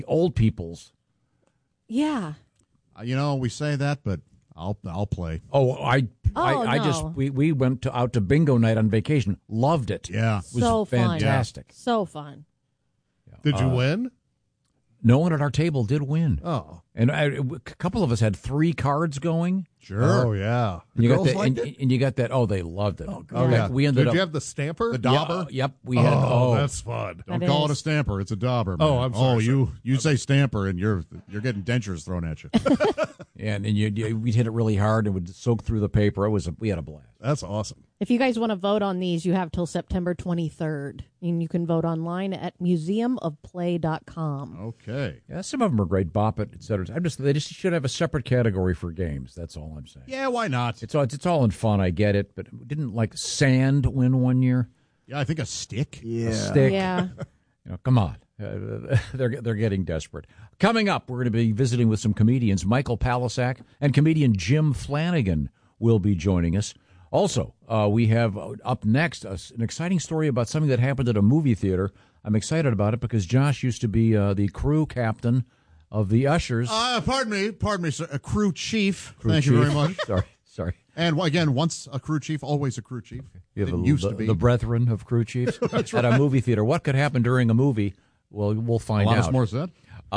Old people's. Yeah. We say that, but I'll play. Oh, I no. just we went out to bingo night on vacation. Loved it. Yeah. It was So fun. fantastic. Yeah. So fun. Did you win? No one at our table did win. Oh. And a couple of us had 3 cards going. Sure. Oh, yeah. And you got girls that, liked it? and you got that. Oh, they loved it. Oh, yeah. We ended Did up. you have the stamper? The dauber? Yep. We had. Oh, that's fun. Don't That call it is. a stamper. It's a dauber, man. Oh, I'm sorry, you say stamper, and you're getting dentures thrown at you. and we'd hit it really hard and would soak through the paper. We had a blast. That's awesome. If you guys want to vote on these, you have till September 23rd. And you can vote online at museumofplay.com. Okay. Yeah, some of them are great. Bop It, et cetera. They just should have a separate category for games. That's all I'm saying. Yeah, why not? It's all in fun. I get it, but didn't like sand win one year? Yeah, I think a stick. A stick. Yeah. Come on. They're getting desperate. Coming up, we're going to be visiting with some comedians. Michael Palisak and comedian Jim Flanagan will be joining us. Also, we have up next an exciting story about something that happened at a movie theater. I'm excited about it because Josh used to be the crew captain of the Ushers. Pardon me, sir. A crew chief. Crew Thank chief. you very much. Sorry. And again, once a crew chief, always a crew chief. You have It used to be. the brethren of crew chiefs at a movie theater. What could happen during a movie? Well, we'll find out. Alanis Morissette.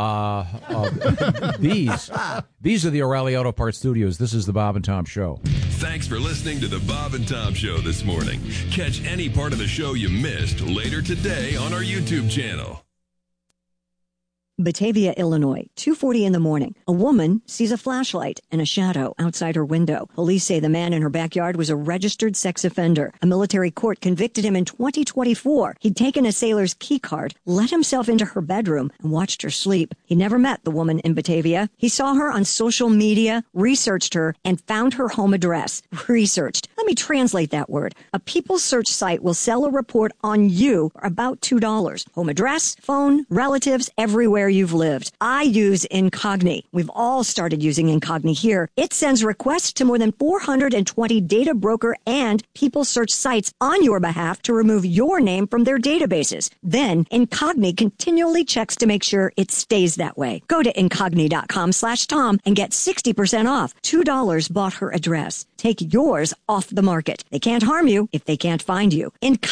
These are the O'Reilly Auto Parts Studios. This is the Bob and Tom Show. Thanks for listening to the Bob and Tom Show this morning. Catch any part of the show you missed later today on our YouTube channel. Batavia, Illinois, 2:40 in the morning. A woman sees a flashlight and a shadow outside her window. Police say the man in her backyard was a registered sex offender. A military court convicted him in 2024. He'd taken a sailor's key card, let himself into her bedroom, and watched her sleep. He never met the woman in Batavia. He saw her on social media, researched her, and found her home address. Researched. Let me translate that word. A People search site will sell a report on you for about $2. Home address, phone, relatives, everywhere you've lived. I use Incogni. We've all started using Incogni here. It sends requests to more than 420 data broker and People search sites on your behalf to remove your name from their databases. Then Incogni continually checks to make sure it stays that way. Go to Incogni.com/Tom and get 60% off. $2 bought her address. Take yours off the market. They can't harm you if they can't find you.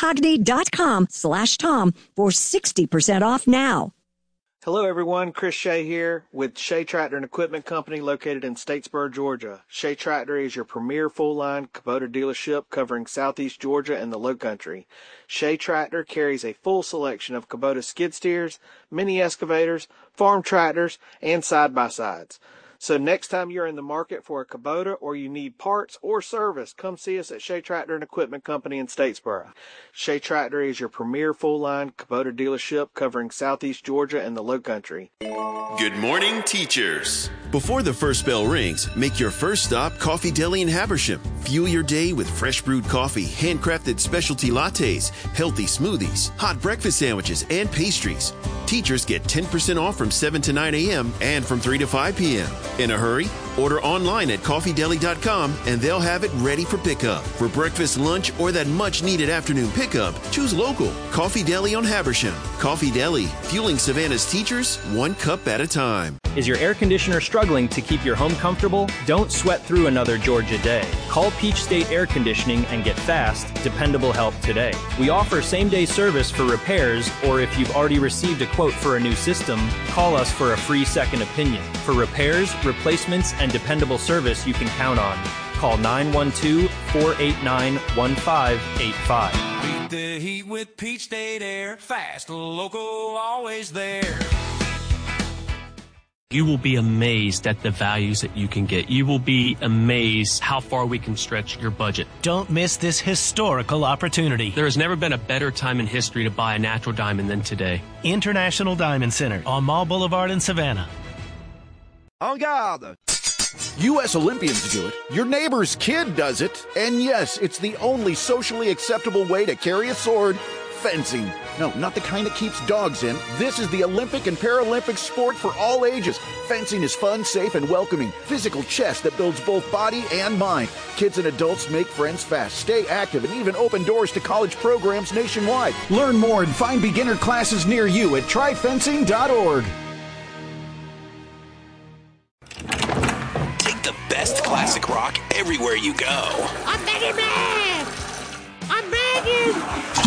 Incogni.com/Tom for 60% off now. Hello everyone, Chris Shea here with Shea Tractor and Equipment Company located in Statesboro, Georgia. Shea Tractor is your premier full-line Kubota dealership covering southeast Georgia and the Lowcountry. Shea Tractor carries a full selection of Kubota skid steers, mini excavators, farm tractors, and side-by-sides. So next time you're in the market for a Kubota or you need parts or service, come see us at Shea Tractor and Equipment Company in Statesboro. Shea Tractor is your premier full-line Kubota dealership covering southeast Georgia and the Lowcountry. Good morning, teachers. Before the first bell rings, make your first stop Coffee Deli in Habersham. Fuel your day with fresh brewed coffee, handcrafted specialty lattes, healthy smoothies, hot breakfast sandwiches, and pastries. Teachers get 10% off from 7 to 9 a.m. and from 3 to 5 p.m. In a hurry? Order online at coffeedeli.com and they'll have it ready for pickup. For breakfast, lunch, or that much-needed afternoon pickup, choose local. Coffee Deli on Habersham. Coffee Deli, fueling Savannah's teachers one cup at a time. Is your air conditioner struggling to keep your home comfortable? Don't sweat through another Georgia day. Call Peach State Air Conditioning and get fast, dependable help today. We offer same-day service for repairs, or if you've already received a quote for a new system, call us for a free second opinion. For repairs, replacements, and dependable service you can count on. Call 912-489-1585. Beat the heat with Peach State Air. Fast, local, always there. You will be amazed at the values that you can get. You will be amazed how far we can stretch your budget. Don't miss this historical opportunity. There has never been a better time in history to buy a natural diamond than today. International Diamond Center on Mall Boulevard in Savannah. En garde! U.S. Olympians do it. Your neighbor's kid does it. And yes, it's the only socially acceptable way to carry a sword. Fencing. No, not the kind that keeps dogs in. This is the Olympic and Paralympic sport for all ages. Fencing is fun, safe, and welcoming. Physical chess that builds both body and mind. Kids and adults make friends fast, stay active, and even open doors to college programs nationwide. Learn more and find beginner classes near you at tryfencing.org. everywhere you go. I'm begging, man! I'm begging!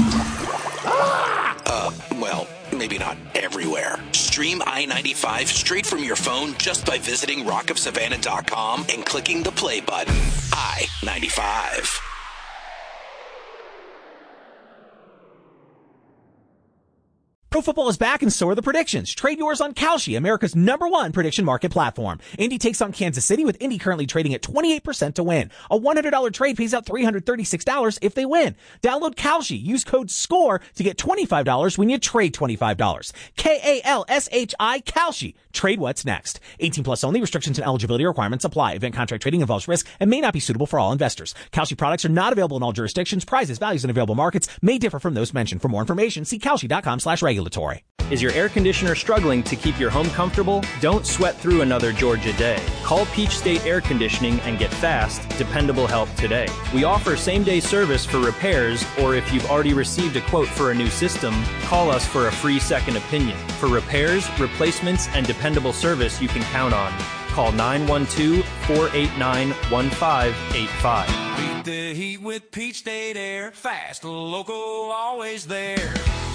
Well, maybe not everywhere. Stream I-95 straight from your phone just by visiting rockofsavannah.com and clicking the play button. I-95. Pro football is back and so are the predictions. Trade yours on Kalshi, America's #1 prediction market platform. Indy takes on Kansas City with Indy currently trading at 28% to win. A $100 trade pays out $336 if they win. Download Kalshi. Use code SCORE to get $25 when you trade $25. Kalshi, Kalshi. Trade what's next. 18 plus only. Restrictions and eligibility requirements apply. Event contract trading involves risk and may not be suitable for all investors. Kalshi products are not available in all jurisdictions. Prices, values, and available markets may differ from those mentioned. For more information, see kalshi.com/regulatory. Is your air conditioner struggling to keep your home comfortable? Don't sweat through another Georgia day. Call Peach State Air Conditioning and get fast, dependable help today. We offer same-day service for repairs, or if you've already received a quote for a new system, call us for a free second opinion. For repairs, replacements, and dependable service you can count on. Call 912-489-1585. Beat the heat with Peach State Air. Fast, local, always there.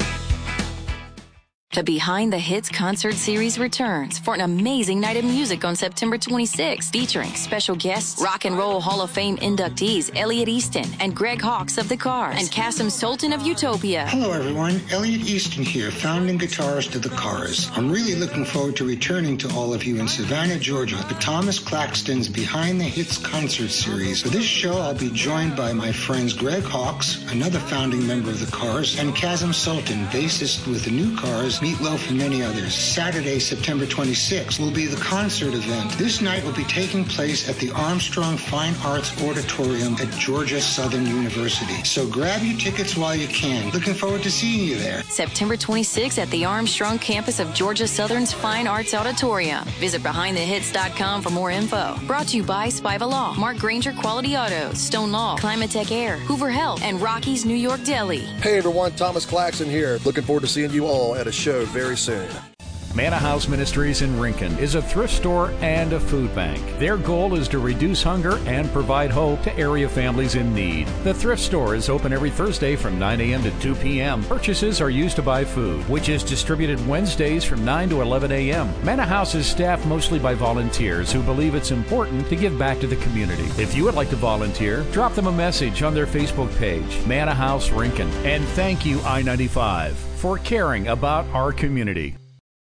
The Behind the Hits concert series returns for an amazing night of music on September 26th, featuring special guests, Rock and Roll Hall of Fame inductees Elliot Easton and Greg Hawkes of The Cars, and Kasim Sultan of Utopia. Hello, everyone. Elliot Easton here, founding guitarist of The Cars. I'm really looking forward to returning to all of you in Savannah, Georgia, for Thomas Claxton's Behind the Hits concert series. For this show, I'll be joined by my friends Greg Hawkes, another founding member of The Cars, and Kasim Sultan, bassist with the New Cars, Meatloaf, and many others. Saturday, September 26th will be the concert event. This night will be taking place at the Armstrong Fine Arts Auditorium at Georgia Southern University. So grab your tickets while you can. Looking forward to seeing you there. September 26th at the Armstrong campus of Georgia Southern's Fine Arts Auditorium. Visit BehindTheHits.com for more info. Brought to you by Spiva Law, Mark Granger Quality Autos, Stone Law, Climatech Air, Hoover Health, and Rocky's New York Deli. Hey everyone, Thomas Claxton here. Looking forward to seeing you all at a show very soon. Manna House Ministries in Rincon is a thrift store and a food bank. Their goal is to reduce hunger and provide hope to area families in need. The thrift store is open every Thursday from 9 a.m. to 2 p.m. Purchases are used to buy food, which is distributed Wednesdays from 9 to 11 a.m. Manna House is staffed mostly by volunteers who believe it's important to give back to the community. If you would like to volunteer, drop them a message on their Facebook page, Manna House Rincon. And thank you, I-95, for caring about our community.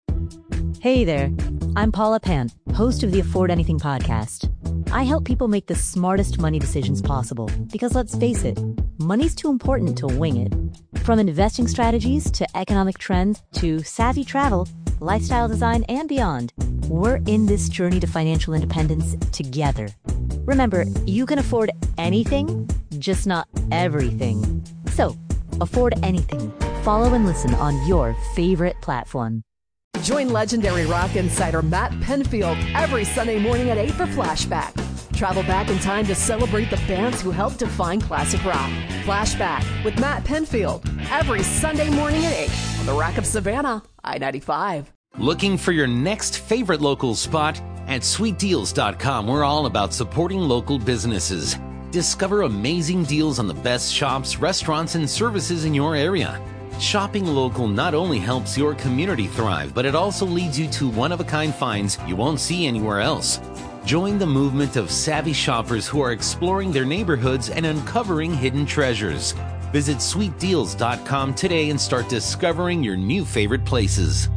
Hey there, I'm Paula Pant, host of the Afford Anything podcast. I help people make the smartest money decisions possible because let's face it, money's too important to wing it. From investing strategies to economic trends to savvy travel, lifestyle design, and beyond, we're in this journey to financial independence together. Remember, you can afford anything, just not everything. So, afford anything. Follow and listen on your favorite platform. Join legendary rock insider Matt Penfield every Sunday morning at 8 for Flashback. Travel back in time to celebrate the bands who helped define classic rock. Flashback with Matt Penfield every Sunday morning at 8 on the Rock of Savannah, I-95. Looking for your next favorite local spot? At sweetdeals.com, we're all about supporting local businesses. Discover amazing deals on the best shops, restaurants, and services in your area. Shopping local not only helps your community thrive, but it also leads you to one-of-a-kind finds you won't see anywhere else. Join the movement of savvy shoppers who are exploring their neighborhoods and uncovering hidden treasures. Visit sweetdeals.com today and start discovering your new favorite places.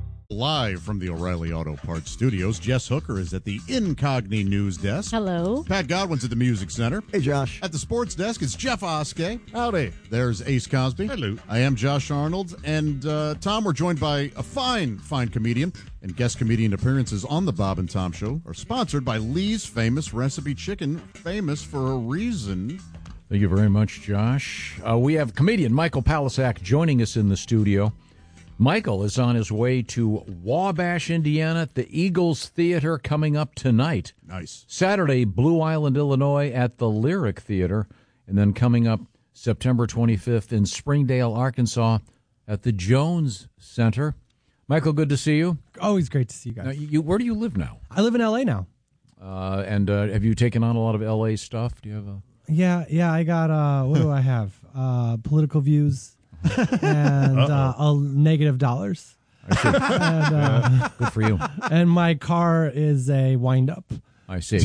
Live from the O'Reilly Auto Parts Studios, Jess Hooker is at the Incogni News Desk. Hello. Pat Godwin's at the Music Center. Hey, Josh. At the Sports Desk, it's Jeff Oskey. Howdy. There's Ace Cosby. Hello. I am Josh Arnold. And, Tom, we're joined by a fine comedian. And guest comedian appearances on the Bob and Tom Show are sponsored by Lee's Famous Recipe Chicken, famous for a reason. Thank you very much, Josh. We have comedian Michael Palasak joining us in the studio. Michael is on his way to Wabash, Indiana, at the Eagles Theater coming up tonight. Nice. Saturday, Blue Island, Illinois, at the Lyric Theater. And then coming up September 25th in Springdale, Arkansas, at the Jones Center. Michael, good to see you. Always great to see you guys. Now, where do you live now? I live in L.A. now. And have you taken on a lot of L.A. stuff? Do you have a... Yeah, I got, what do I have? Political views and negative dollars. And, good for you. And my car is a wind-up. I see.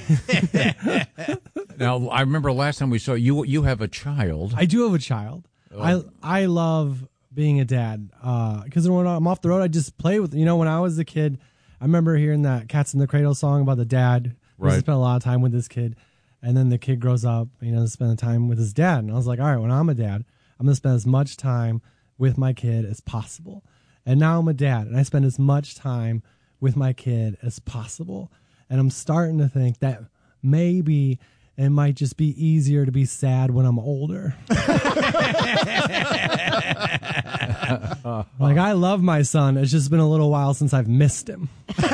Now, I remember last time we saw you. You have a child. I do have a child. I love being a dad because when I'm off the road, I just play with. When I was a kid, I remember hearing that "Cats in the Cradle" song about the dad. Right. He spent a lot of time with his kid, and then the kid grows up. Spend time with his dad, and I was like, all right, when I'm a dad, I'm gonna spend as much time with my kid as possible. And now I'm a dad, and I spend as much time with my kid as possible. And I'm starting to think that maybe it might just be easier to be sad when I'm older. Like, I love my son. It's just been a little while since I've missed him.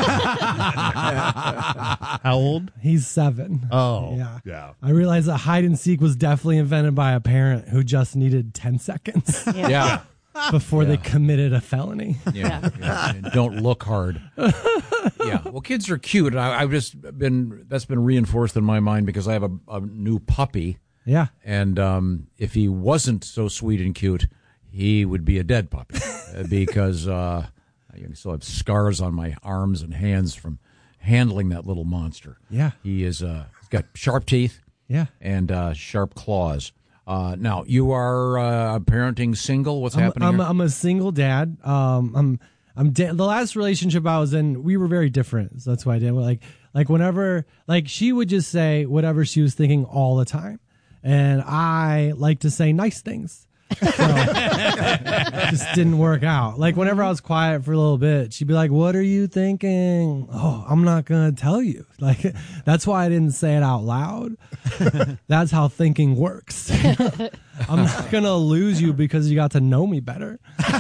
How old? He's 7. Oh, yeah. I realized that hide and seek was definitely invented by a parent who just needed 10 seconds. Yeah. Before they committed a felony. Yeah. Don't look hard. Yeah. Well, kids are cute. I've just that's been reinforced in my mind because I have a new puppy. Yeah. And if he wasn't so sweet and cute, he would be a dead puppy because I still have scars on my arms and hands from handling that little monster. Yeah. He's got sharp teeth. Yeah. And sharp claws. Now you are parenting single. What's happening? I'm a single dad. The last relationship I was in, we were very different. So that's why I did. Like whenever, she would just say whatever she was thinking all the time, and I like to say nice things. So it just didn't work out. Like whenever I was quiet for a little bit, she'd be like, "What are you thinking?" "Oh, I'm not gonna tell you." Like that's why I didn't say it out loud. That's how thinking works. I'm not gonna lose you because you got to know me better.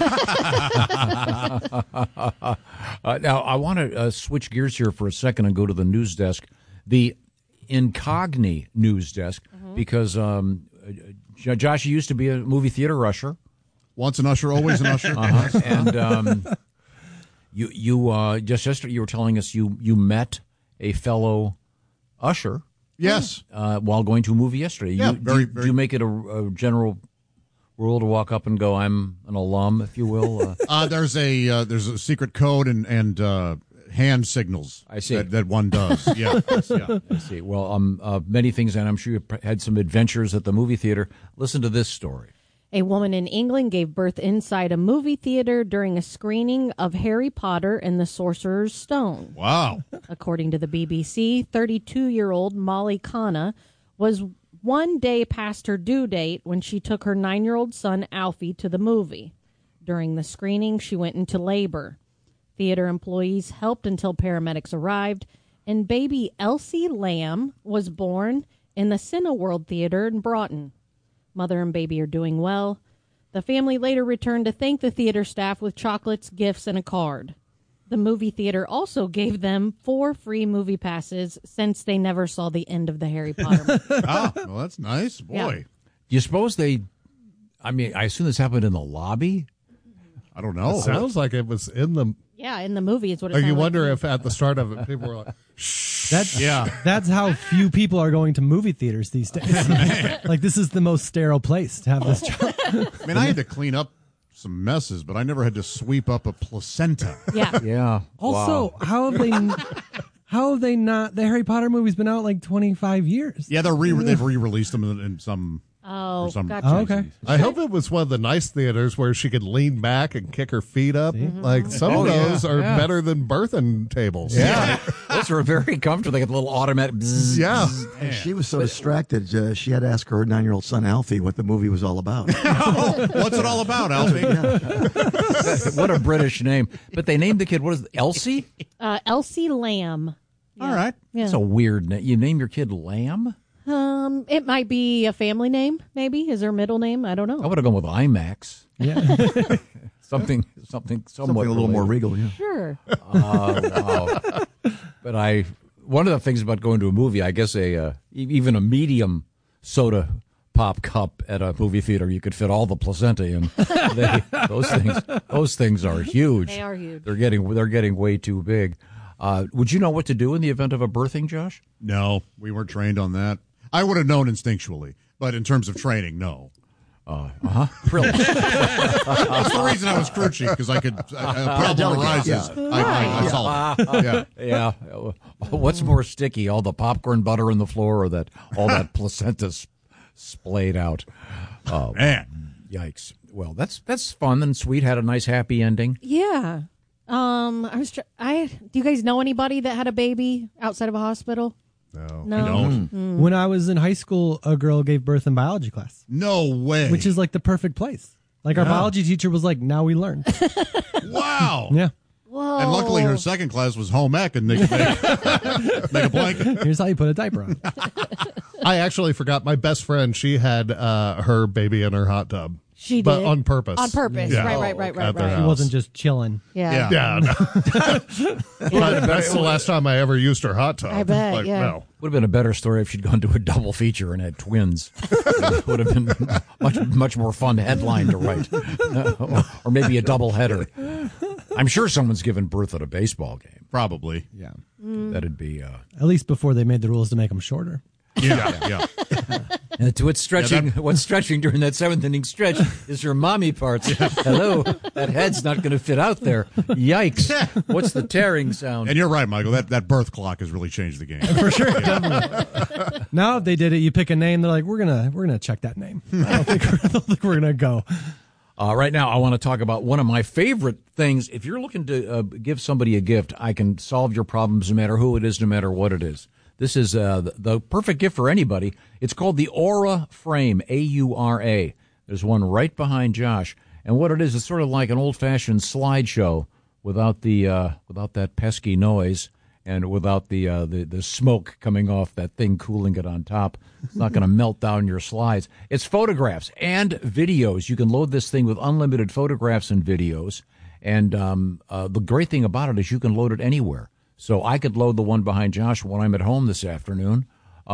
Now I want to switch gears here for a second and go to the news desk, the Incogni news desk, because Josh, you used to be a movie theater usher. Once an usher, always an usher. And you just yesterday you were telling us you met a fellow usher. Yes. While going to a movie yesterday. Yeah, do you make it a general rule to walk up and go, "I'm an alum," if you will? There's a secret code and hand signals. I see that one does. Yeah. I see. Well, many things, and I'm sure you had some adventures at the movie theater. Listen to this story. A woman in England gave birth inside a movie theater during a screening of Harry Potter and the Sorcerer's Stone. Wow. According to the BBC, 32-year-old Molly Kana was one day past her due date when she took her 9-year-old son Alfie to the movie. During the screening, she went into labor. Theater employees helped until paramedics arrived, and baby Elsie Lamb was born in the Cineworld Theater in Broughton. Mother and baby are doing well. The family later returned to thank the theater staff with chocolates, gifts, and a card. The movie theater also gave them 4 free movie passes since they never saw the end of the Harry Potter movie. Well, that's nice. Boy. Yeah. Do you suppose I assume this happened in the lobby? I don't know. It sounds like it was in the... Yeah, in the movie is what it Or sounded you like. wonder if at the start of it, people were like, That's how few people are going to movie theaters these days. Like, this is the most sterile place to have this job. I mean, I had to clean up some messes, but I never had to sweep up a placenta. Yeah. Yeah. Also, how have they not? The Harry Potter movie's been out like 25 years. Yeah, they've re-released them in some. Oh, for some gotcha. Oh, okay. I hope it was one of the nice theaters where she could lean back and kick her feet up. Like some of those are better than birthing tables. Yeah. Those are very comfortable. They get the little automatic bzzz. Yeah. And she was so distracted, she had to ask her 9-year-old son, Alfie, what the movie was all about. What's it all about, Alfie? What a British name. But they named the kid, what is it, Elsie? Elsie Lamb. Yeah. All right. Yeah. That's a weird name. You name your kid Lamb? It might be a family name, maybe. Is her middle name? I don't know. I would have gone with IMAX. Yeah. something somewhat a little more regal, yeah. Sure. Wow. But one of the things about going to a movie, I guess even a medium soda pop cup at a movie theater, you could fit all the placenta in. Those things are huge. They are huge. They're getting way too big. Would you know what to do in the event of a birthing, Josh? No, we weren't trained on that. I would have known instinctually, but in terms of training, no. Really? That's the reason I was crew chief, because I could. Problem arises. I solve it. Yeah. What's more sticky, all the popcorn butter on the floor, or all that placenta splayed out? Oh man, yikes! Well, that's fun and sweet. Had a nice happy ending. Yeah. Do you guys know anybody that had a baby outside of a hospital? No. No. I don't. When I was in high school, a girl gave birth in biology class. No way. Which is like the perfect place. Like our biology teacher was like, now we learn. Wow. Yeah. Whoa. And luckily her second class was home ec and make a blanket. Here's how you put a diaper on. I actually forgot my best friend. She had her baby in her hot tub. She but did. on purpose. On purpose. Yeah. Right. She wasn't just chilling. Yeah. No. That's the last time I ever used her hot tub. I bet, yeah. No. Would have been a better story if she'd gone to a double feature and had twins. It would have been much more fun headline to write. Or maybe a double header. I'm sure someone's given birth at a baseball game. Probably. Yeah. That'd be... At least before they made the rules to make them shorter. Yeah. To what's stretching during that seventh inning stretch is her mommy parts. Hello, that head's not going to fit out there. Yikes! What's the tearing sound? And you're right, Michael. That birth clock has really changed the game for sure. Definitely. Now, if they did it, you pick a name. They're like, we're gonna check that name. I don't think we're gonna go. Right now, I want to talk about one of my favorite things. If you're looking to give somebody a gift, I can solve your problems no matter who it is, no matter what it is. This is the perfect gift for anybody. It's called the Aura Frame, A-U-R-A. There's one right behind Josh. And what it is, it's sort of like an old-fashioned slideshow without that pesky noise and without the smoke coming off that thing cooling it on top. It's not going to melt down your slides. It's photographs and videos. You can load this thing with unlimited photographs and videos. And the great thing about it is you can load it anywhere. So I could load the one behind Josh when I'm at home this afternoon.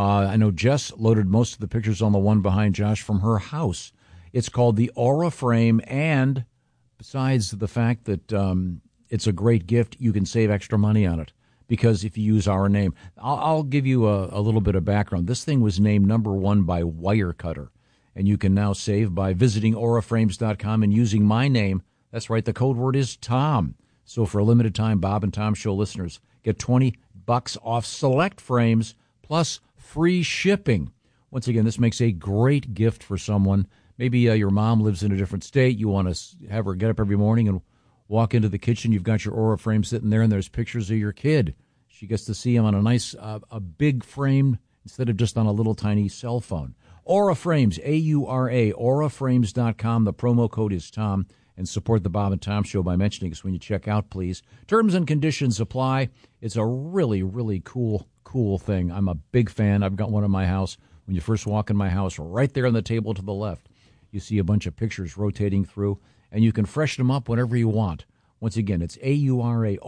I know Jess loaded most of the pictures on the one behind Josh from her house. It's called the Aura Frame, and besides the fact that it's a great gift, you can save extra money on it because if you use our name. I'll give you a little bit of background. This thing was named #1 by Wirecutter, and you can now save by visiting auraframes.com and using my name. That's right, the code word is Tom. So for a limited time, Bob and Tom Show listeners get $20 off select frames plus free shipping. Once again, this makes a great gift for someone. Maybe your mom lives in a different state. You want to have her get up every morning and walk into the kitchen. You've got your Aura frame sitting there, and there's pictures of your kid. She gets to see them on a nice, a big frame instead of just on a little tiny cell phone. Aura Frames, A-U-R-A, auraframes.com. The promo code is Tom. And support the Bob and Tom Show by mentioning us when you check out, please. Terms and conditions apply. It's a really, really cool thing. I'm a big fan. I've got one in my house. When you first walk in my house, right there on the table to the left, you see a bunch of pictures rotating through, and you can freshen them up whenever you want. Once again, it's A-U-R-A,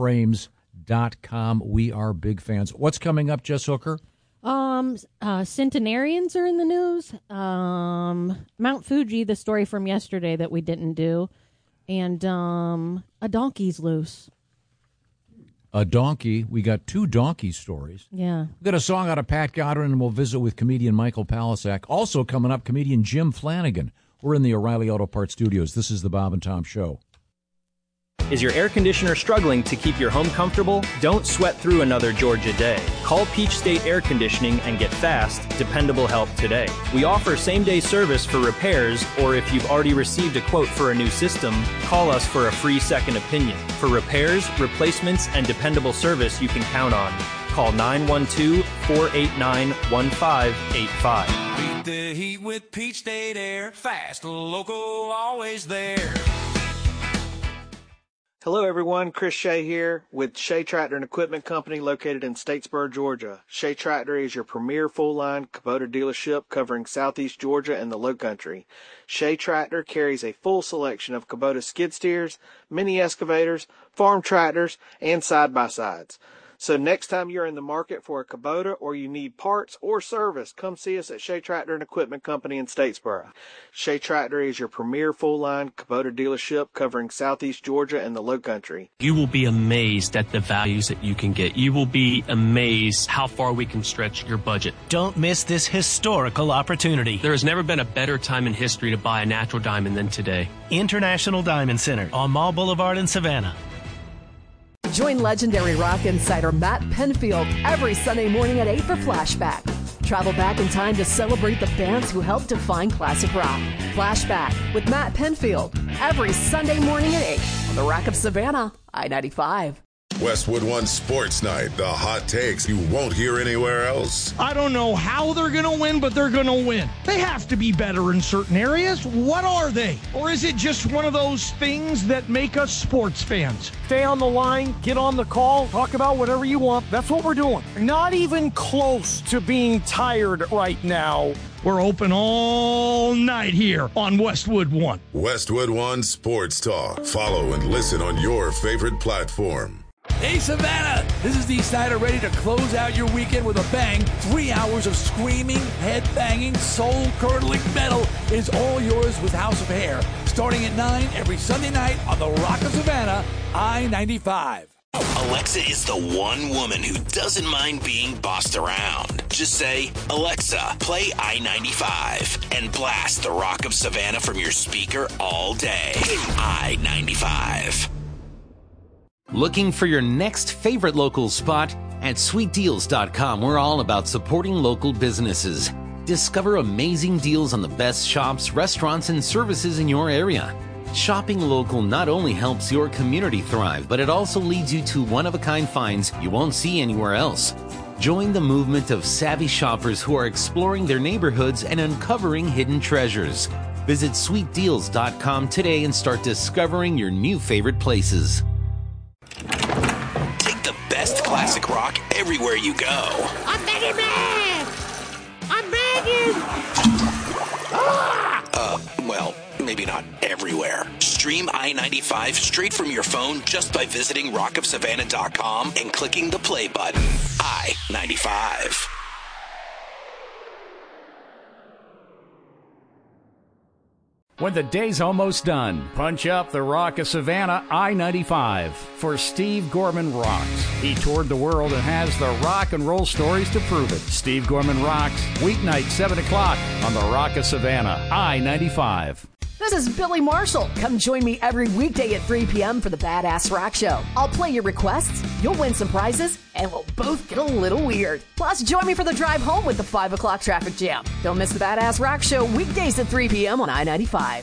auraframes.com. We are big fans. What's coming up, Jess Hooker? Centenarians are in the news. Mount Fuji, the story from yesterday that we didn't do, and a donkey's loose. A donkey. We got 2 donkey stories. Yeah. We got a song out of Pat Godwin, and we'll visit with comedian Michael Palasak. Also coming up, comedian Jim Flanagan. We're in the O'Reilly Auto Parts studios. This is the Bob and Tom Show. Is your air conditioner struggling to keep your home comfortable? Don't sweat through another Georgia day. Call Peach State Air Conditioning and get fast, dependable help today. We offer same-day service for repairs, or if you've already received a quote for a new system, call us for a free second opinion. For repairs, replacements, and dependable service you can count on. Call 912-489-1585. Beat the heat with Peach State Air. Fast, local, always there. Hello everyone, Chris Shea here with Shea Tractor and Equipment Company located in Statesboro, Georgia. Shea Tractor is your premier full-line Kubota dealership covering southeast Georgia and the Lowcountry. Shea Tractor carries a full selection of Kubota skid steers, mini excavators, farm tractors, and side-by-sides. So next time you're in the market for a Kubota or you need parts or service, come see us at Shea Tractor and Equipment Company in Statesboro. Shea Tractor is your premier full-line Kubota dealership covering southeast Georgia and the Lowcountry. You will be amazed at the values that you can get. You will be amazed how far we can stretch your budget. Don't miss this historical opportunity. There has never been a better time in history to buy a natural diamond than today. International Diamond Center on Mall Boulevard in Savannah. Join legendary rock insider Matt Penfield every Sunday morning at 8 for Flashback. Travel back in time to celebrate the bands who helped define classic rock. Flashback with Matt Penfield every Sunday morning at 8 on the Rock of Savannah, I-95. Westwood One Sports Night, the hot takes you won't hear anywhere else. I don't know how they're going to win, but they're going to win. They have to be better in certain areas. What are they? Or is it just one of those things that make us sports fans? Stay on the line, get on the call, talk about whatever you want. That's what we're doing. Not even close to being tired right now. We're open all night here on Westwood One. Westwood One Sports Talk. Follow and listen on your favorite platform. Hey, Savannah! This is Dee Snider, ready to close out your weekend with a bang. 3 hours of screaming, head-banging, soul-curdling metal is all yours with House of Hair. Starting at 9 every Sunday night on the Rock of Savannah, I-95. Alexa is the one woman who doesn't mind being bossed around. Just say, Alexa, play I-95, and blast the Rock of Savannah from your speaker all day. I-95. Looking for your next favorite local spot? At sweetdeals.com, we're all about supporting local businesses. Discover amazing deals on the best shops, restaurants, and services in your area. Shopping local not only helps your community thrive, but it also leads you to one-of-a-kind finds you won't see anywhere else. Join the movement of savvy shoppers who are exploring their neighborhoods and uncovering hidden treasures. Visit sweetdeals.com today and start discovering your new favorite places. Take the best classic rock everywhere you go. I'm begging, man! I'm begging! Well, maybe not everywhere. Stream I-95 straight from your phone just by visiting rockofsavannah.com and clicking the play button. I-95. When the day's almost done, punch up the Rock of Savannah I-95 for Steve Gorman Rocks. He toured the world and has the rock and roll stories to prove it. Steve Gorman Rocks, weeknight 7 o'clock on the Rock of Savannah I-95. This is Billy Marshall. Come join me every weekday at 3 p.m. for the Badass Rock Show. I'll play your requests, you'll win some prizes, and we'll both get a little weird. Plus, join me for the drive home with the 5 o'clock traffic jam. Don't miss the Badass Rock Show weekdays at 3 p.m. on I-95.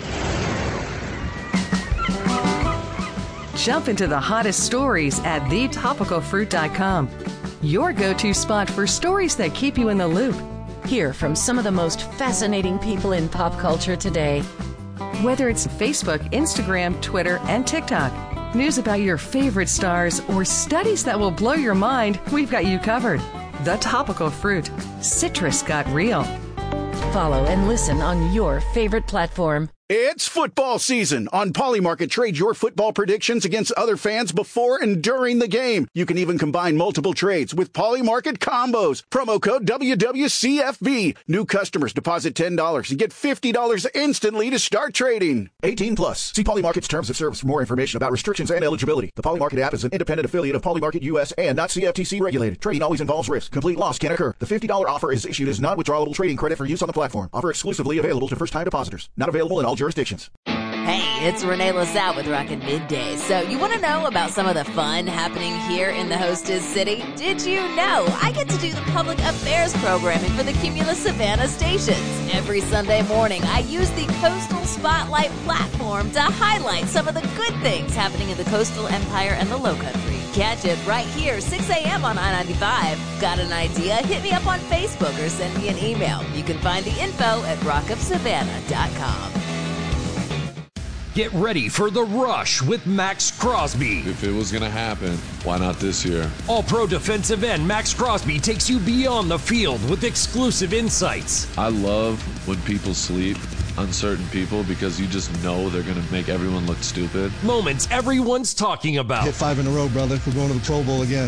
Jump into the hottest stories at thetopicalfruit.com. Your go-to spot for stories that keep you in the loop. Hear from some of the most fascinating people in pop culture today. Whether it's Facebook, Instagram, Twitter, and TikTok, news about your favorite stars, or studies that will blow your mind, we've got you covered. The Topical Fruit. Citrus got real. Follow and listen on your favorite platform. It's football season. On Polymarket, trade your football predictions against other fans before and during the game. You can even combine multiple trades with Polymarket combos. Promo code WWCFB. New customers deposit $10 and get $50 instantly to start trading. 18 plus. See Polymarket's terms of service for more information about restrictions and eligibility. The Polymarket app is an independent affiliate of Polymarket US and not CFTC regulated. Trading always involves risk. Complete loss can occur. The $50 offer is issued as non-withdrawable trading credit for use on the platform. Offer exclusively available to first-time depositors. Not available in all jurisdictions. Hey, it's Renee LaSalle with Rockin' Midday. So you want to know about some of the fun happening here in the hostess city? Did you know I get to do the public affairs programming for the Cumulus Savannah stations? Every Sunday morning, I use the Coastal Spotlight platform to highlight some of the good things happening in the Coastal Empire and the Lowcountry. Catch it right here, 6 a.m. on I-95. Got an idea? Hit me up on Facebook or send me an email. You can find the info at rockofsavannah.com. Get ready for the rush with Max Crosby. If it was going to happen, why not this year? All-pro defensive end Max Crosby takes you beyond the field with exclusive insights. I love when people sleep on certain people because you just know they're going to make everyone look stupid. Moments everyone's talking about. Hit 5 in a row, brother. We're going to the Pro Bowl again. Come on,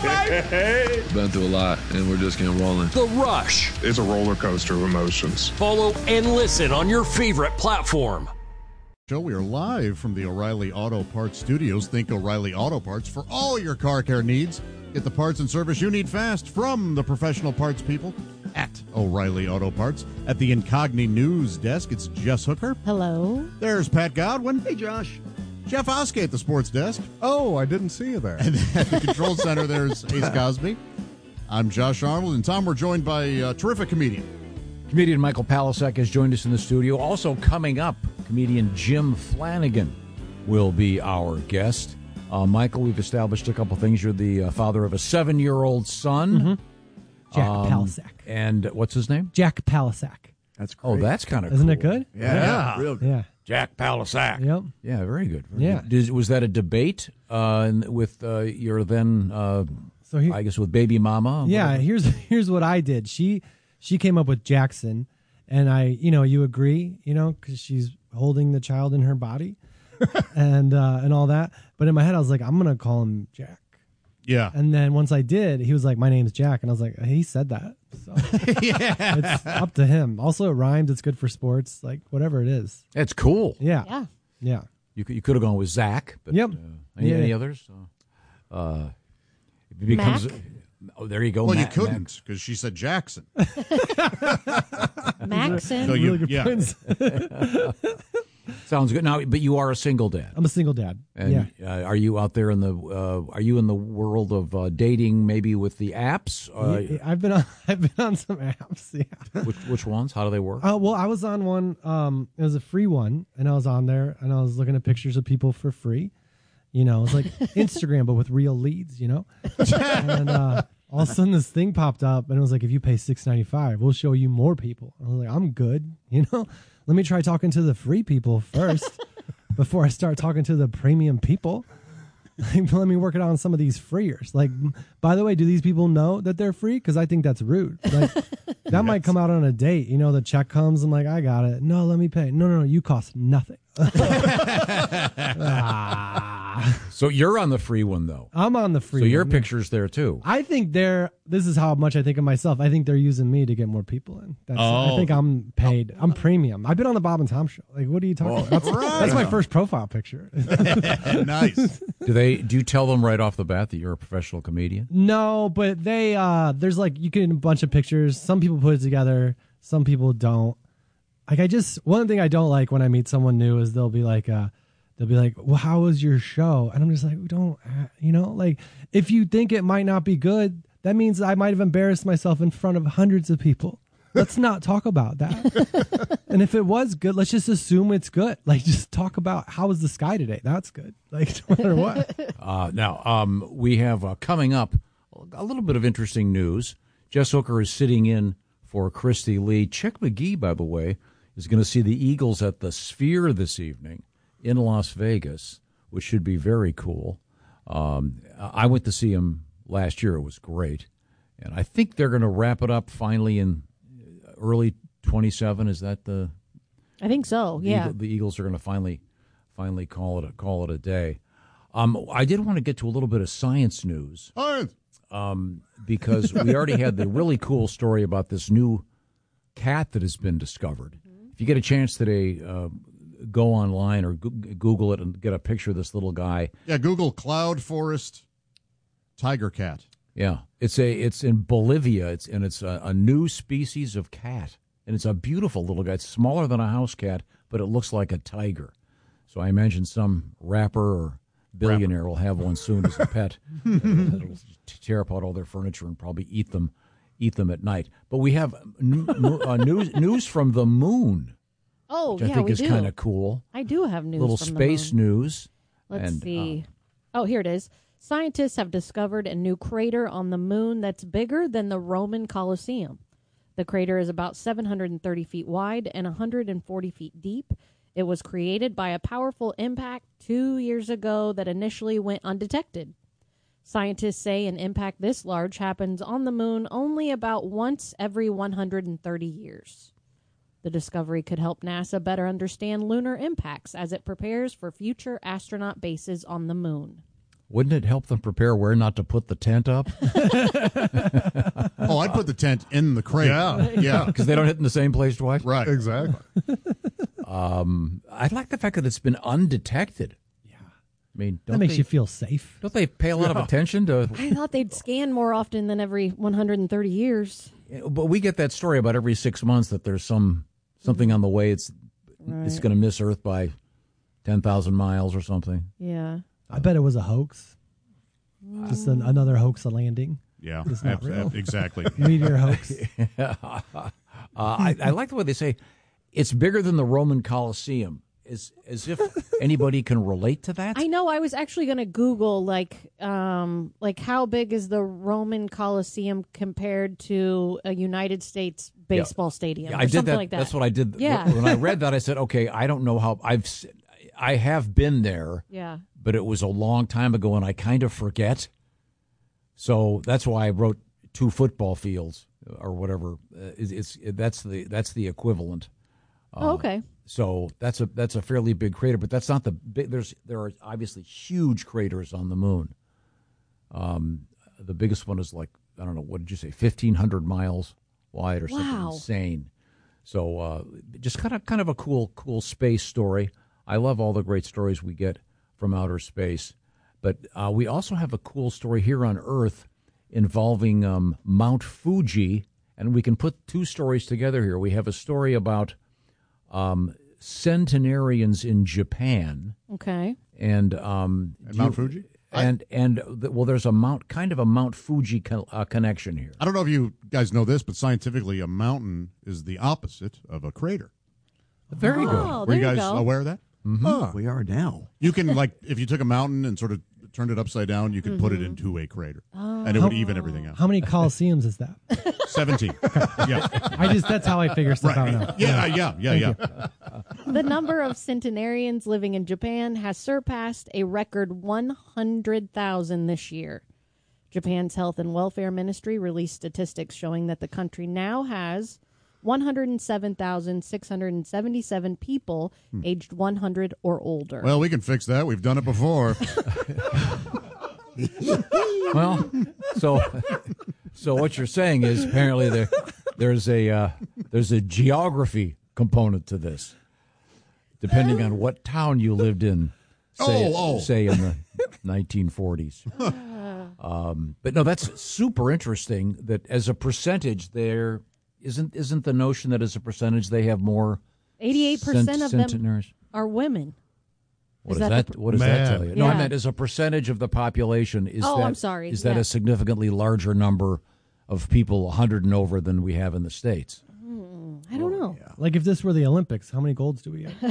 baby! Been through a lot, and we're just getting rolling. The Rush. It's a roller coaster of emotions. Follow and listen on your favorite platform. We are live from the O'Reilly Auto Parts Studios. Think O'Reilly Auto Parts for all your car care needs. Get the parts and service you need fast from the professional parts people at O'Reilly Auto Parts. At the Incogni News Desk, it's Jess Hooker. Hello. There's Pat Godwin. Hey, Josh. Jeff Oskey at the Sports Desk. Oh, I didn't see you there. And at the Control Center, there's Ace Cosby. I'm Josh Arnold, and Tom, we're joined by a terrific comedian. Comedian Michael Palasek has joined us in the studio. Also coming up, comedian Jim Flanagan will be our guest. Michael, we've established a couple things. You're the father of a 7-year-old son. Mm-hmm. Jack Palasek. And what's his name? Jack Palasek. That's great. Oh, that's kind of cool. Isn't it good? Yeah. Real good. Yeah. Jack Palasek. Yep. Yeah, very good. Yeah. Was that a debate with your then, I guess, with baby mama? Yeah, here's what I did. She came up with Jackson, and you agree, because she's holding the child in her body and all that. But in my head, I was like, I'm going to call him Jack. Yeah. And then once I did, he was like, my name's Jack. And I was like, he said that. So yeah. It's up to him. Also, it rhymed. It's good for sports. Like, whatever it is. It's cool. Yeah. Yeah. Yeah. You could have gone with Zach. But, yep. Any others? It becomes... Mac? Oh, there you go. Well, you couldn't because she said Jackson. Maxon. So Really good yeah. points. Sounds good. Now, but you are a single dad. I'm a single dad. And are you out there in the world of dating, maybe with the apps? I've been on some apps. Yeah. Which ones? How do they work? Well, I was on one. It was a free one, and I was on there, and I was looking at pictures of people for free. It was like Instagram, but with real leads. And all of a sudden, this thing popped up, and it was like, if you pay $6.95, we'll show you more people. I was like, I'm good. Let me try talking to the free people first before I start talking to the premium people. Let me work it out on some of these freers. Like, by the way, do these people know that they're free? Because I think that's rude. Like, that might come out on a date. The check comes. I'm like, I got it. No, let me pay. No, you cost nothing. So you're on the free one, though. I'm on the free one. So your one. picture's there, too. I think this is how much I think of myself. I think they're using me to get more people in. I think I'm paid. I'm premium. I've been on the Bob and Tom show. Like, what are you talking about? That's my first profile picture. Nice. Do you tell them right off the bat that you're a professional comedian? No, but they there's like, you get a bunch of pictures. Some people put it together. Some people don't. Like, one thing I don't like when I meet someone new is they'll be like, well, how was your show? And I'm just like, we don't, like, if you think it might not be good, that means I might have embarrassed myself in front of hundreds of people. Let's not talk about that. And if it was good, let's just assume it's good. Like, just talk about how was the sky today. That's good. Like, no matter what. Now, we have coming up a little bit of interesting news. Jess Hooker is sitting in for Christy Lee. Chick McGee, by the way, is going to see the Eagles at the Sphere this evening in Las Vegas, which should be very cool. I went to see him last year. It was great. And I think they're going to wrap it up finally in early 27. Is that the... I think so, yeah. The Eagles are going to finally call it a day. I did want to get to a little bit of science news. Because we already had the really cool story about this new cat that has been discovered. If you get a chance today, go online or Google it and get a picture of this little guy. Yeah, Google Cloud Forest Tiger Cat. Yeah, it's in Bolivia. It's a new species of cat, and it's a beautiful little guy. It's smaller than a house cat, but it looks like a tiger. So I imagine some rapper or billionaire will have one soon as a pet. It'll tear apart all their furniture and probably eat them at night. But we have news from the moon. Oh, which I think is kind of cool. I do have news. Little from space the moon. news. Let's see. Here it is. Scientists have discovered a new crater on the moon that's bigger than the Roman Colosseum. The crater is about 730 feet wide and 140 feet deep. It was created by a powerful impact 2 years ago that initially went undetected. Scientists say an impact this large happens on the moon only about once every 130 years. The discovery could help NASA better understand lunar impacts as it prepares for future astronaut bases on the moon. Wouldn't it help them prepare where not to put the tent up? Oh, I'd put the tent in the crate. Yeah, because they don't hit in the same place twice. Right, exactly. I like the fact that it's been undetected. Yeah, I mean, That makes you feel safe. Don't they pay a lot of attention to? I thought they'd scan more often than every 130 years. But we get that story about every 6 months that there's something on the way. It's going to miss Earth by 10,000 miles or something. Yeah. I bet it was a hoax. Just another hoax, a landing. Yeah, It's not real. exactly. Meteor hoax. I like the way they say it's bigger than the Roman Colosseum. As if anybody can relate to that. I know. I was actually going to Google like how big is the Roman Coliseum compared to a United States baseball stadium? Yeah, or I did something that. Like that. That's what I did. Yeah. When I read that, I said, okay, I don't know how I have been there. Yeah. But it was a long time ago, and I kind of forget. So that's why I wrote 2 football fields or whatever. That's the equivalent. Okay. So that's a fairly big crater, but that's not the big. There are obviously huge craters on the moon. The biggest one is like, I don't know, what did you say, 1,500 miles wide or something insane. So just kind of a cool space story. I love all the great stories we get from outer space, but we also have a cool story here on Earth involving Mount Fuji, and we can put 2 stories together here. We have a story about centenarians in Japan. Okay. And Mount Fuji? There's a Mount Fuji connection here. I don't know if you guys know this, but scientifically, a mountain is the opposite of a crater. Very good. Were you guys aware of that? Mm-hmm. We are now. You can, like, if you took a mountain and sort of turned it upside down, you could put it into a crater, and it would even everything out. How many Colosseums is that? 17. Yeah. That's how I figure stuff out now. Yeah. The number of centenarians living in Japan has surpassed a record 100,000 this year. Japan's Health and Welfare Ministry released statistics showing that the country now has 107,677 people aged 100 or older. Well, we can fix that. We've done it before. Well, so what you're saying is apparently there's a geography component to this, depending on what town you lived in. Say in the 1940s. But no, that's super interesting. That as a percentage, there isn't the notion that as a percentage they have more. 88% of them are women. What does that tell you? No, I meant as a percentage of the population. I'm sorry. Is that a significantly larger number of people 100 and over than we have in the States? I don't know. Yeah. Like if this were the Olympics, how many golds do we have?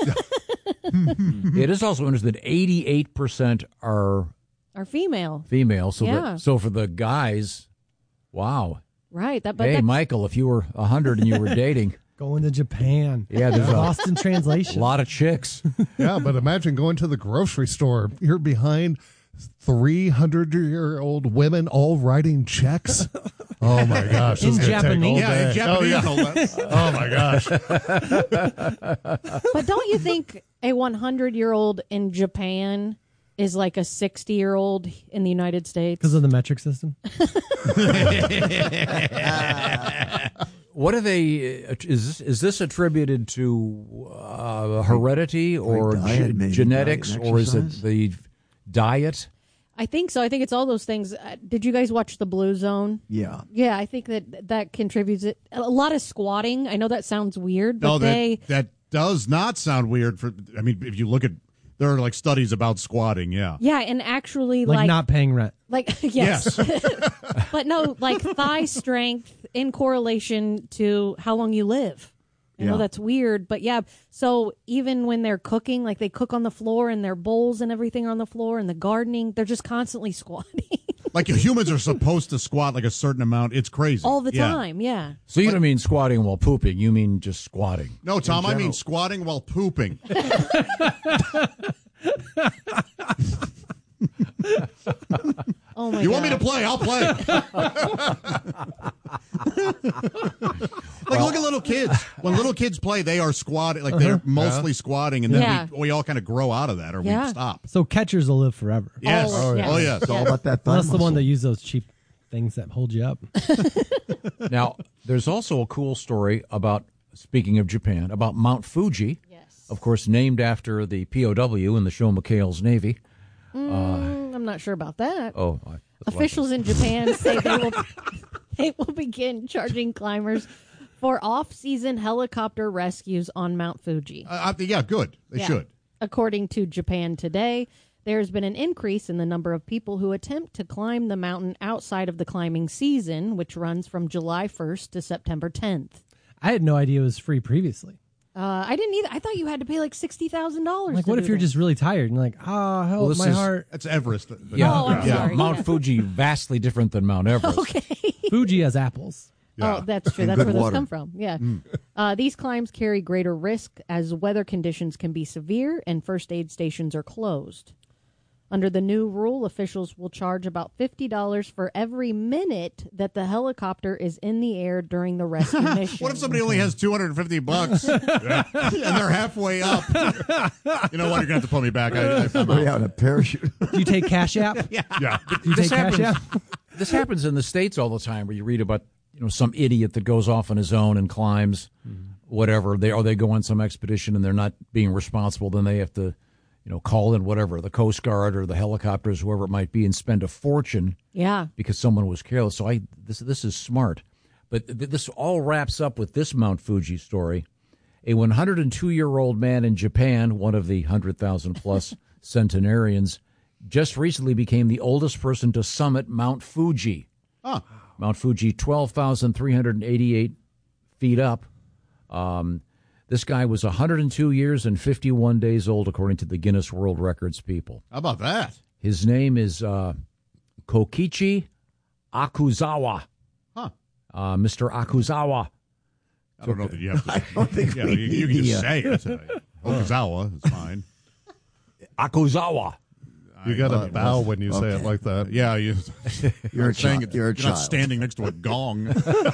It is also interesting that 88% are female. So for the guys, wow. Right. Michael, if you were 100 and you were dating. Going to Japan. Yeah, there's lost in translation. A lot of chicks. Yeah, but imagine going to the grocery store. You're behind 300-year-old women all writing checks. Oh my gosh! In Japanese. In Japanese. Oh my gosh! But don't you think a 100-year-old in Japan is like a 60-year-old in the United States? Because of the metric system? What are they? Is this attributed to heredity or genetics, or is it the diet? I think so. I think it's all those things. Did you guys watch The Blue Zone? Yeah. Yeah, I think that contributes. A lot of squatting. I know that sounds weird, but that does not sound weird. If you look at, there are like studies about squatting. Yeah. Yeah, and actually like not paying rent. Like yes. But no, like thigh strength in correlation to how long you live. I know that's weird, but yeah. So even when they're cooking, like they cook on the floor and their bowls and everything are on the floor, and the gardening, they're just constantly squatting. Like humans are supposed to squat like a certain amount. It's crazy. All the time, yeah. So you don't mean squatting while pooping. You mean just squatting. No, Tom, I mean squatting while pooping. Oh my! You want me to play? I'll play. Like, look at little kids. When little kids play, they are squatting. Like, they're mostly squatting, and then we all kind of grow out of that, or we stop. So catchers will live forever. Yes. Oh, yes. It's all about that thigh Well, that's the one muscle. that use those cheap things that hold you up. Now, there's also a cool story about, speaking of Japan, about Mount Fuji. Yes. Of course, named after the POW in the show McHale's Navy. I'm not sure about that. Oh, Officials in Japan say they will begin charging climbers for off-season helicopter rescues on Mount Fuji. Yeah, good. They should. According to Japan Today, there's been an increase in the number of people who attempt to climb the mountain outside of the climbing season, which runs from July 1st to September 10th. I had no idea it was free previously. I didn't either. I thought you had to pay like $60,000. Like, what if you're just really tired and like, help, my heart. That's Everest. I'm sorry. Mount Fuji, vastly different than Mount Everest. Okay. Fuji has apples. Oh, that's true. And That's good where those water. come from. Yeah. These climbs carry greater risk as weather conditions can be severe and first aid stations are closed. Under the new rule, officials will charge about $50 for every minute that the helicopter is in the air during the rescue mission. What if somebody only has $250 and they're halfway up? You know what? You're going to have to pull me back. I'm Somebody out. out in a parachute. Do you take Cash App? Yeah. Do you take Cash App? This happens in the States all the time, where you read about some idiot that goes off on his own and climbs whatever. They go on some expedition and they're not being responsible. Then they have to call in whatever, the Coast Guard or the helicopters, whoever it might be, and spend a fortune. Yeah. Because someone was careless. So this is smart. But this all wraps up with this Mount Fuji story. A 102-year-old man in Japan, one of the 100,000-plus centenarians, just recently became the oldest person to summit Mount Fuji. Huh. Mount Fuji, 12,388 feet up. This guy was 102 years and 51 days old, according to the Guinness World Records people. How about that? His name is Kokichi Akuzawa. Huh. Mr. Akuzawa. I don't know that you have to. I don't think we you can just say it. Okazawa is fine. Akuzawa. You got to bow when you say it like that. Yeah, You're a saying child. You're a not child. standing next to a gong.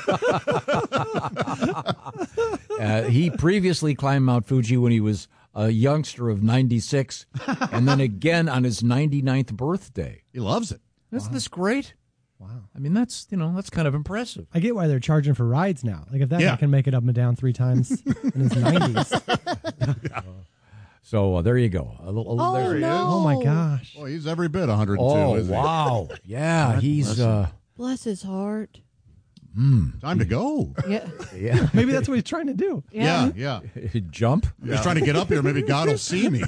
He previously climbed Mount Fuji when he was a youngster of 96, and then again on his 99th birthday. He loves it. Isn't this great? Wow. I mean, that's kind of impressive. I get why they're charging for rides now. Like, if that guy can make it up and down 3 times in his 90s. So there you go. There he is. Oh, my gosh. Boy, he's every bit 102. Oh, isn't he? wow. Yeah, he's... Bless his heart. Time to go. Yeah. Maybe that's what he's trying to do. Yeah. Jump? He's trying to get up here. Maybe God will see me.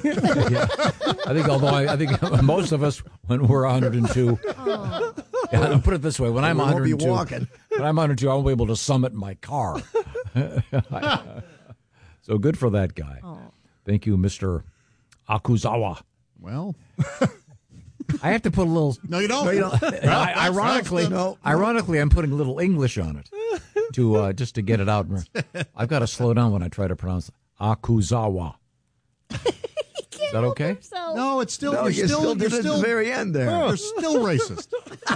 I think most of us, when we're 102... I'll put it this way. When I'm won't be 102, walking. When I'm 102, I won't be able to summit my car. So good for that guy. Thank you, Mr. Akuzawa. Well... I have to put a little... No, you don't. No, you don't. Ironically, I'm putting a little English on it to just to get it out. I've got to slow down when I try to pronounce Akuzawa. Is that okay? No, it's still... No, you still did it at the very end there. You're still racist.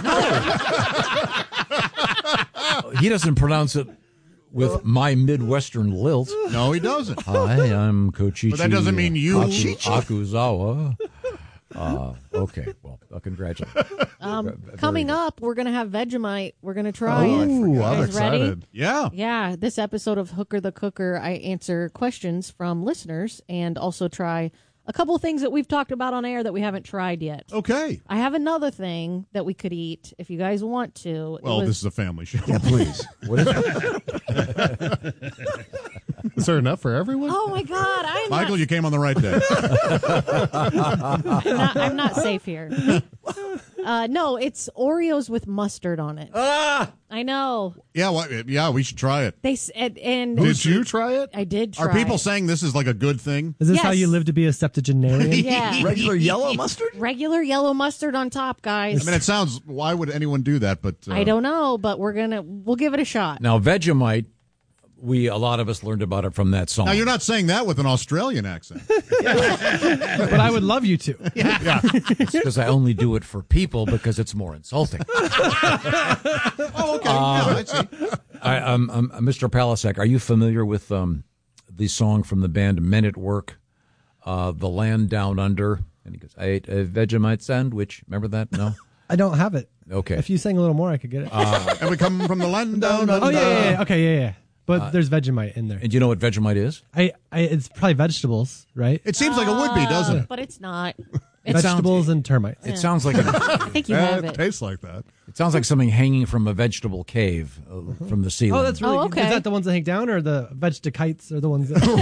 He doesn't pronounce it with my Midwestern lilt. No, he doesn't. Hi, I'm Kochichi. But that doesn't mean you. Akuzawa. Okay, well, congratulations. Coming up, we're going to have Vegemite. We're going to try it. Ooh, I'm Guys excited. ready? Yeah. Yeah, this episode of Hooker the Cooker, I answer questions from listeners and also try a couple of things that we've talked about on air that we haven't tried yet. Okay. I have another thing that we could eat if you guys want to. Well, this is a family show. Yeah, please. What is it? Is there enough for everyone? Oh my God! Michael, you came on the right day. I'm not safe here. No, it's Oreos with mustard on it. I know. Yeah, we should try it. They said, and Did you try it? I did try. Are people it. saying this is like a good thing? Is this how Yes. you live to be a septuagenarian? Yeah. Regular yellow mustard? Regular yellow mustard on top, guys. I mean, it sounds. Why would anyone do that? But I don't know, but we'll give it a shot. Now, Vegemite, a lot of us learned about it from that song. Now, you're not saying that with an Australian accent. But I would love you to. Yeah. It's because I only do it for people because it's more insulting. Oh, okay. Yeah, I see. Mr. Palasek, are you familiar with the song from the band Men at Work, The Land Down Under? And he goes, I ate a Vegemite sandwich. Remember that? No? I don't have it. Okay. If you sang a little more, I could get it. And we come from the land down under. Oh, yeah. Okay, yeah. But there's Vegemite in there. And do you know what Vegemite is? It's probably vegetables, right? It seems like it would be, doesn't it? But it's not. Vegetables and termites. It sounds like I think you have it. Tastes like that. It sounds like something hanging from a vegetable cave from the ceiling. Oh, that's really okay. Is that the ones that hang down, or the vegetikites are the ones that...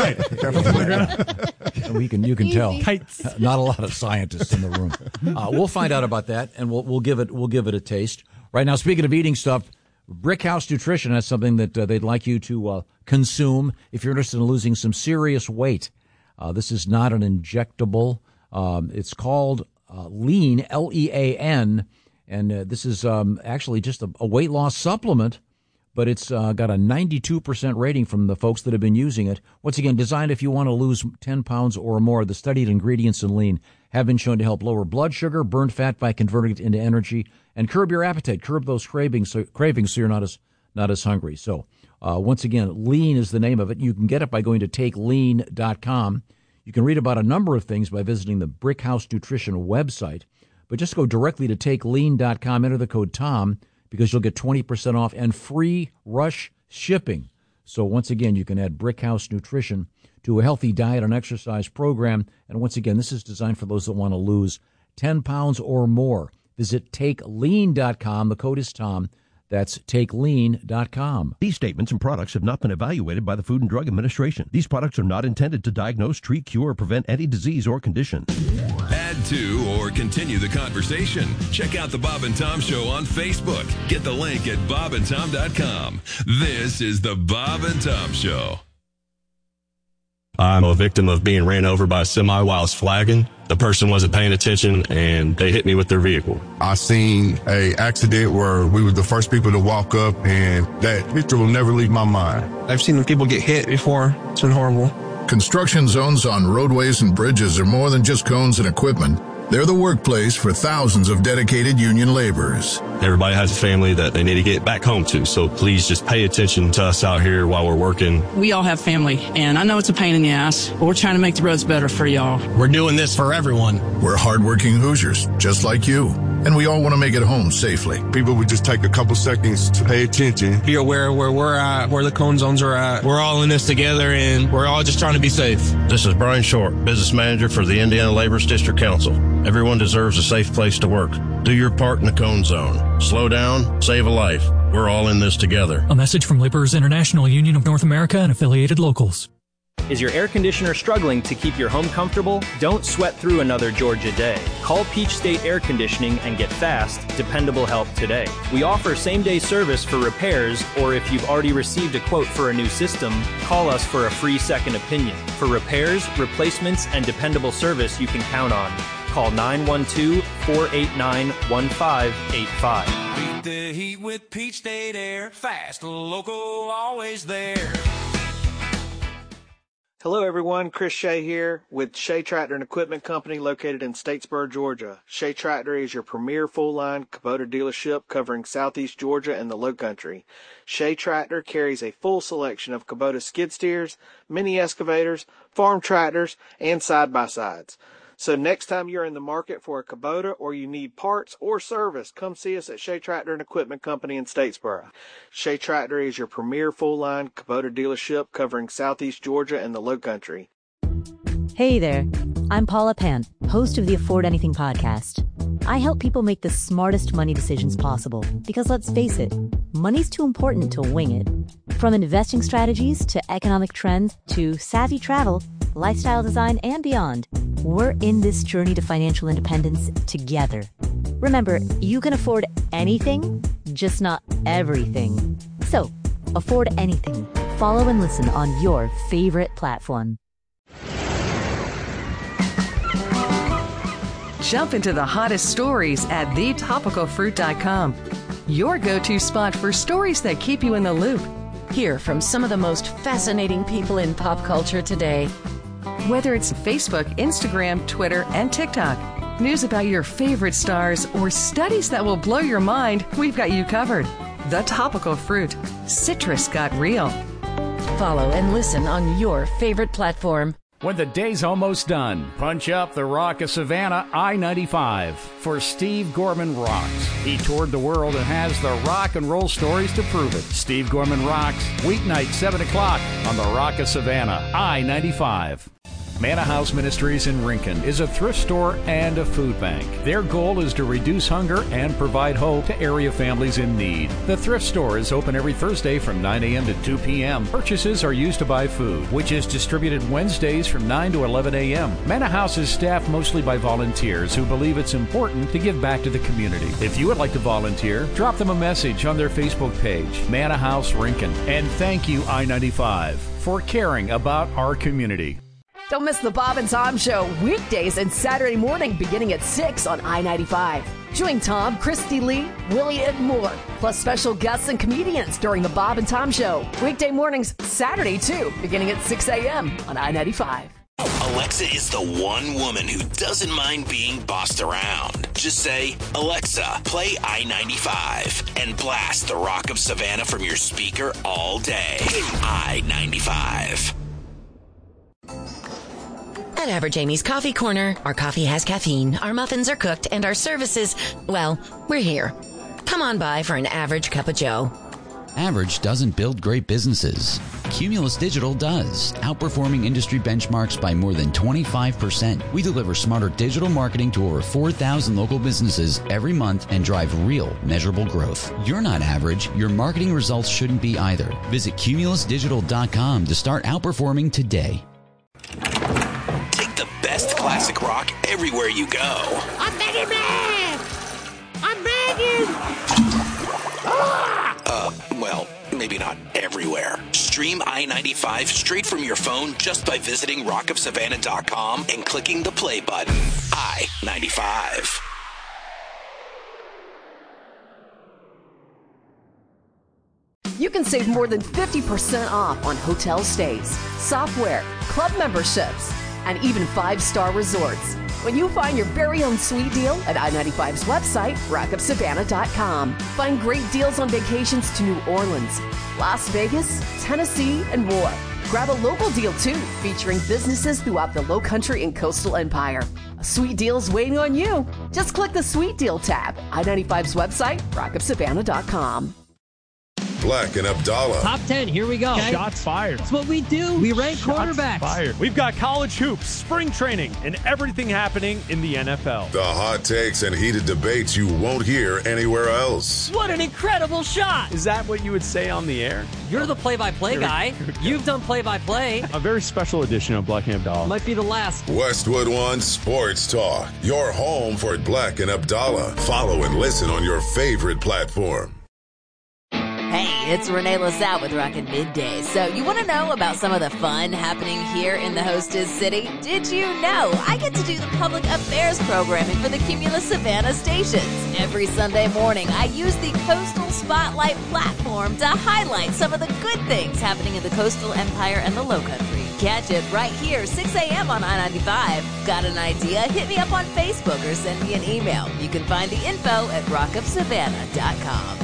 right. You can tell. Kites. Not a lot of scientists in the room. We'll find out about that, and we'll give it a taste. Right now, speaking of eating stuff, Brickhouse Nutrition has something that they'd like you to consume if you're interested in losing some serious weight. This is not an injectable. It's called Lean, Lean, and this is actually just a weight loss supplement, but it's got a 92% rating from the folks that have been using it. Once again, designed if you want to lose 10 pounds or more. The studied ingredients in Lean have been shown to help lower blood sugar, burn fat by converting it into energy, and curb your appetite, curb those cravings so you're not as hungry. So once again, Lean is the name of it. You can get it by going to TakeLean.com. You can read about a number of things by visiting the Brickhouse Nutrition website, but just go directly to TakeLean.com, enter the code TOM, because you'll get 20% off and free rush shipping. So once again, you can add Brickhouse Nutrition to a healthy diet and exercise program. And once again, this is designed for those that want to lose 10 pounds or more. Visit TakeLean.com. The code is TOM. That's TakeLean.com. These statements and products have not been evaluated by the Food and Drug Administration. These products are not intended to diagnose, treat, cure, or prevent any disease or condition. Add to or continue the conversation. Check out the Bob and Tom Show on Facebook. Get the link at bobandtom.com. This is the Bob and Tom Show. I'm a victim of being ran over by a semi while I was flagging. The person wasn't paying attention and they hit me with their vehicle. I seen a accident where we were the first people to walk up, and that picture will never leave my mind. I've seen people get hit before. It's been horrible. Construction zones on roadways and bridges are more than just cones and equipment. They're the workplace for thousands of dedicated union laborers. Everybody has a family that they need to get back home to, so please just pay attention to us out here while we're working. We all have family, and I know it's a pain in the ass, but we're trying to make the roads better for y'all. We're doing this for everyone. We're hardworking Hoosiers, just like you, and we all want to make it home safely. People would just take a couple seconds to pay attention. Be aware where we're at, where the cone zones are at. We're all in this together, and we're all just trying to be safe. This is Brian Short, Business Manager for the Indiana Laborers District Council. Everyone deserves a safe place to work. Do your part in the cone zone. Slow down, save a life. We're all in this together. A message from Laborers International Union of North America and affiliated locals. Is your air conditioner struggling to keep your home comfortable? Don't sweat through another Georgia day. Call Peach State Air Conditioning and get fast, dependable help today. We offer same-day service for repairs, or if you've already received a quote for a new system, call us for a free second opinion. For repairs, replacements, and dependable service you can count on. Call 912-489-1585. Beat the heat with Peach State Air. Fast, local, always there. Hello everyone, Chris Shea here with Shea Tractor and Equipment Company located in Statesboro, Georgia. Shea Tractor is your premier full-line Kubota dealership covering southeast Georgia and the Lowcountry. Shea Tractor carries a full selection of Kubota skid steers, mini excavators, farm tractors, and side-by-sides. So next time you're in the market for a Kubota or you need parts or service, come see us at Shea Tractor and Equipment Company in Statesboro. Shea Tractor is your premier full-line Kubota dealership covering southeast Georgia and the Lowcountry. Hey there, I'm Paula Pan, host of the Afford Anything podcast. I help people make the smartest money decisions possible because let's face it, money's too important to wing it. From investing strategies to economic trends to savvy travel, lifestyle design, and beyond, we're in this journey to financial independence together. Remember, you can afford anything, just not everything. So, afford anything. Follow and listen on your favorite platform. Jump into the hottest stories at thetopicalfruit.com. Your go-to spot for stories that keep you in the loop. Hear from some of the most fascinating people in pop culture today. Whether it's Facebook, Instagram, Twitter, and TikTok, news about your favorite stars, or studies that will blow your mind, we've got you covered. The Topical Fruit. Citrus got real. Follow and listen on your favorite platform. When the day's almost done, punch up the Rock of Savannah I-95 for Steve Gorman Rocks. He toured the world and has the rock and roll stories to prove it. Steve Gorman Rocks, weeknight 7 o'clock on the Rock of Savannah I-95. Manna House Ministries in Rincon is a thrift store and a food bank. Their goal is to reduce hunger and provide hope to area families in need. The thrift store is open every Thursday from 9 a.m. to 2 p.m. Purchases are used to buy food, which is distributed Wednesdays from 9 to 11 a.m. Manna House is staffed mostly by volunteers who believe it's important to give back to the community. If you would like to volunteer, drop them a message on their Facebook page, Manna House Rincon. And thank you, I-95, for caring about our community. Don't miss the Bob and Tom Show weekdays and Saturday morning beginning at 6 on I-95. Join Tom, Christy Lee, Willie, and more, plus special guests and comedians during the Bob and Tom Show. Weekday mornings, Saturday too, beginning at 6 a.m. on I-95. Alexa is the one woman who doesn't mind being bossed around. Just say, Alexa, play I-95 and blast the Rock of Savannah from your speaker all day. I-95. At Average Amy's Coffee Corner, our coffee has caffeine, our muffins are cooked, and our services, well, we're here. Come on by for an average cup of joe. Average doesn't build great businesses. Cumulus Digital does, outperforming industry benchmarks by more than 25%. We deliver smarter digital marketing to over 4,000 local businesses every month and drive real, measurable growth. You're not average. Your marketing results shouldn't be either. Visit cumulusdigital.com to start outperforming today. Take the best classic rock everywhere you go. I'm begging, man! I'm begging! Well, maybe not everywhere. Stream I-95 straight from your phone just by visiting rockofsavannah.com and clicking the play button. I-95. You can save more than 50% off on hotel stays, software, club memberships, and even 5-star resorts when you find your very own sweet deal at I-95's website, rockofsavannah.com. Find great deals on vacations to New Orleans, Las Vegas, Tennessee, and more. Grab a local deal, too, featuring businesses throughout the Lowcountry and Coastal Empire. A sweet deal's waiting on you. Just click the Sweet Deal tab. I-95's website, rockofsavannah.com. Black and Abdallah. Top 10, here we go. Okay. Shots fired. That's what we do. We rank quarterbacks. Fired. We've got college hoops, spring training, and everything happening in the NFL. The hot takes and heated debates you won't hear anywhere else. What an incredible shot. Is that what you would say on the air? You're the play-by-play guy. You've done play-by-play. A very special edition of Black and Abdallah. Might be the last. Westwood One Sports Talk. Your home for Black and Abdallah. Follow and listen on your favorite platform. Hey, it's Renee LaSalle with Rockin' Midday. So you want to know about some of the fun happening here in the hostess city? Did you know I get to do the public affairs programming for the Cumulus Savannah stations? Every Sunday morning, I use the Coastal Spotlight platform to highlight some of the good things happening in the Coastal Empire and the Lowcountry. Catch it right here, 6 a.m. on I-95. Got an idea? Hit me up on Facebook or send me an email. You can find the info at rockofsavannah.com.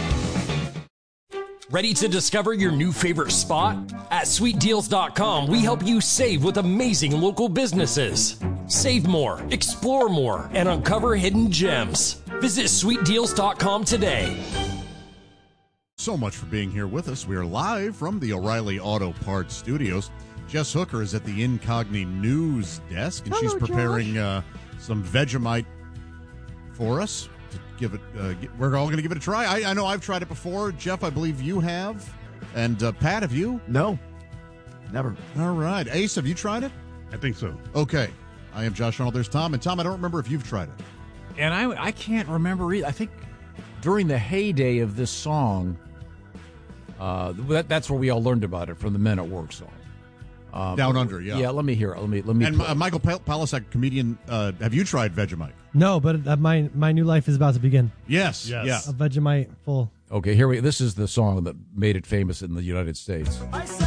Ready to discover your new favorite spot? At sweetdeals.com, we help you save with amazing local businesses. Save more, explore more, and uncover hidden gems. Visit sweetdeals.com today. So much for being here with us. We are live from the O'Reilly Auto Parts Studios. Jess Hooker is at the Incogni News desk, and she's preparing some Vegemite for us. Give it. We're all going to give it a try. I know I've tried it before. Jeff, I believe you have. And Pat, have you? No, never. All right. Ace, have you tried it? I think so. Okay. I am Josh Arnold. There's Tom. And Tom, I don't remember if you've tried it. And I can't remember either. I think during the heyday of this song, that's where we all learned about it, from the Men at Work song. Down Under, yeah. Yeah, let me hear it. Let me. And Michael Palisak, comedian, have you tried Vegemite? No, but my new life is about to begin. Yes. Yeah. A Vegemite full. Okay, here this is the song that made it famous in the United States.